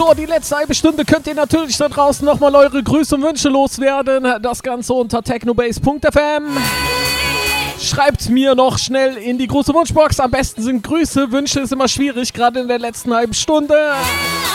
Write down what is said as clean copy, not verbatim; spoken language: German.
So, die letzte halbe Stunde könnt ihr natürlich da draußen nochmal eure Grüße und Wünsche loswerden. Das Ganze unter technobase.fm. Schreibt mir noch schnell in die große Wunschbox. Am besten sind Grüße. Wünsche ist immer schwierig, gerade in der letzten halben Stunde.